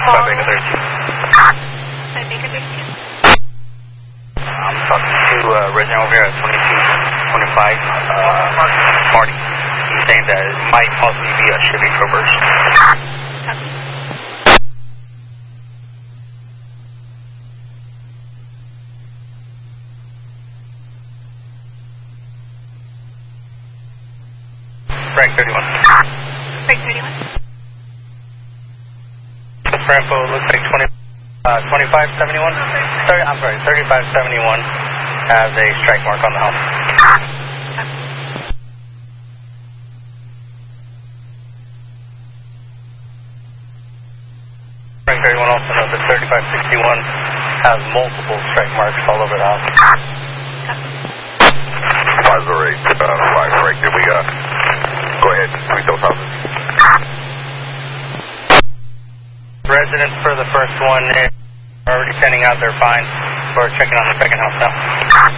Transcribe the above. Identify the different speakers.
Speaker 1: call? 5 Acre 13. 5 Acre 13. I'm talking to resident over here at 2225 Marty. He's saying that it might possibly be a Chevy Traverse. Frank 31.
Speaker 2: Frank 31.
Speaker 1: Franco looks like 2571. I'm sorry, 3571 has a strike mark on the helm. Frank 31 also knows that 3561 has multiple strike marks all over the house.
Speaker 3: 508, 5 Frank, here we go. Go ahead, read those houses.
Speaker 1: Residents for the first one are already sending out their fines. We're checking on the second house now.